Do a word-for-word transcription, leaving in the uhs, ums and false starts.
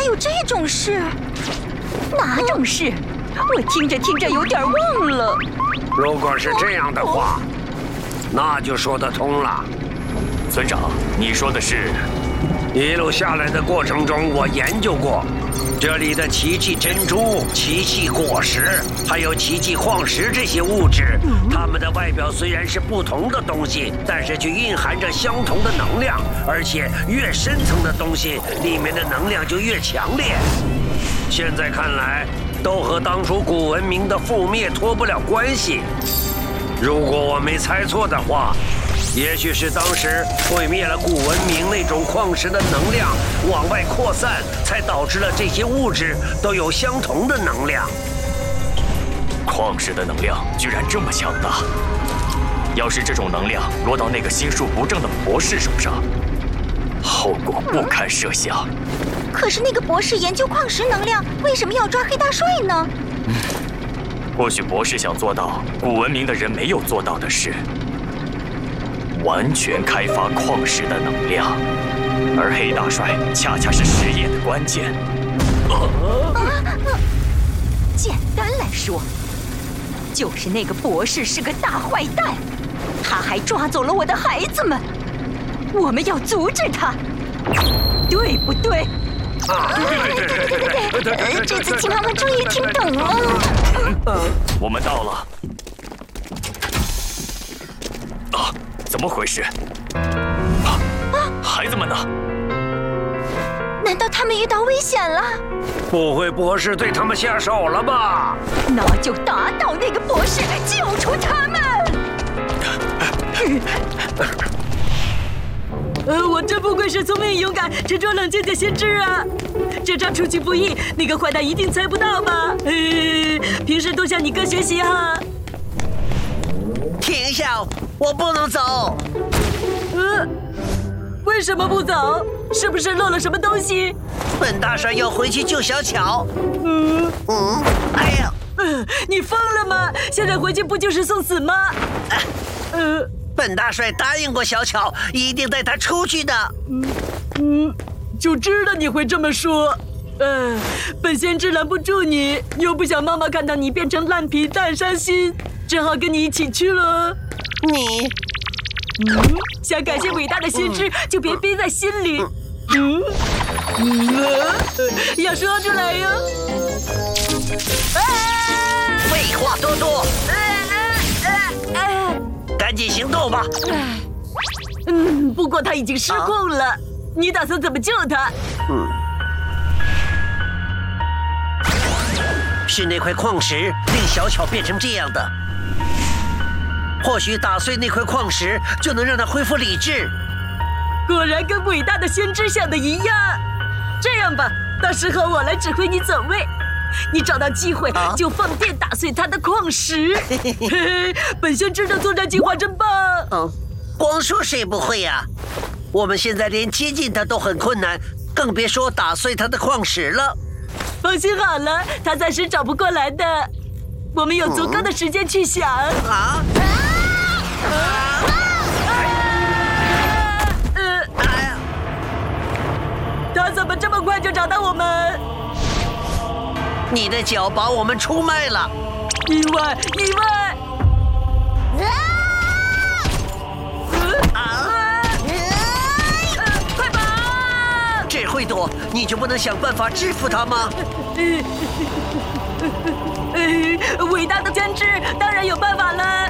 还有这种事？哪种事？我听着听着有点忘了。 如果是这样的话，那就说得通了。 村长，你说的是？ 一路下来的过程中，我研究过。这里的奇迹珍珠、奇迹果实，还有奇迹矿石这些物质，它们的外表虽然是不同的东西，但是却蕴含着相同的能量，而且越深层的东西，里面的能量就越强烈。现在看来，都和当初古文明的覆灭脱不了关系。如果我没猜错的话，也许是当时毁灭了古文明那种矿石的能量往外扩散，才导致了这些物质都有相同的能量。 矿石的能量居然这么强大！要是这种能量落到那个心术不正的博士手上，后果不堪设想。 可是那个博士研究矿石能量，为什么要抓黑大帅呢？ 嗯，或许博士想做到古文明的人没有做到的事。完全开发矿石的能量，而黑大帅恰恰是实验的关键。 简单来说，就是那个博士是个大坏蛋，他还抓走了我的孩子们，我们要阻止他，对不对？ 啊，对对对对对对对！ 这次青蛙们终于听懂了。 我们到了。啊！怎么回事？啊！孩子们呢？ 难道他们遇到危险了？ 不会博士对他们下手了吧？ 那就打倒那个博士，救出他们！ 呃，我真不愧是聪明勇敢、沉着冷静的先知啊！这招出其不意，那个坏蛋一定猜不到吧？呃，平时多向你哥学习哈。 停下！我不能走。 呃，为什么不走？是不是漏了什么东西？ 本大帅要回去救小巧。 嗯嗯，哎呀， 呃，你疯了吗？现在回去不就是送死吗？ 啊、 呃， 本大帅答应过小巧，一定带他出去的。 嗯嗯，就知道你会这么说。呃，本先知拦不住你，又不想妈妈看到你变成烂皮蛋伤心，只好跟你一起去了。 你， 嗯，想感谢伟大的先知，嗯、就别憋在心里。嗯，嗯、呃，要说出来哟。 啊！废话多多， 啊啊啊！ 赶紧行动吧。 嗯，不过他已经失控了，啊、你打算怎么救他？ 嗯，是那块矿石令小巧变成这样的。或许打碎那块矿石，就能让他恢复理智。 果然跟伟大的先知想的一样。这样吧，到时候我来指挥你走位，你找到机会就放电打碎他的矿石。嘿嘿，本先知的作战计划真棒。 嗯，光说谁不会呀？我们现在连接近他都很困难，更别说打碎他的矿石了。 放心好了，他暂时找不过来的。我们有足够的时间去想。 啊！啊！ 呃，他怎么这么快就找到我们？ 你的脚把我们出卖了！ 意外，意外！ 啊！ 快跑！ 这会躲，你就不能想办法制服他吗？ 呃，伟大的先知当然有办法了。